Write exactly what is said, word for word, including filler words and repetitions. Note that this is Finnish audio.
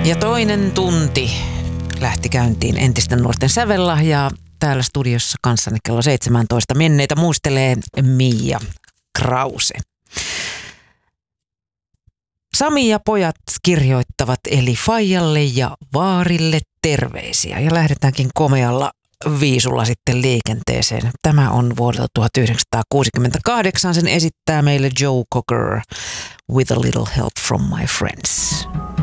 Ja toinen tunti lähti käyntiin entisten nuorten sävellahjaa. Täällä studiossa kanssani kello seitsemäntoista menneitä muistelee Mia Krause. Sami ja pojat kirjoittavat eli Faijalle ja Vaarille terveisiä ja lähdetäänkin komealla viisulla sitten liikenteeseen. Tämä on vuodelta tuhatyhdeksänsataakuusikymmentäkahdeksan. Sen esittää meille Joe Cocker, With a Little Help from My Friends.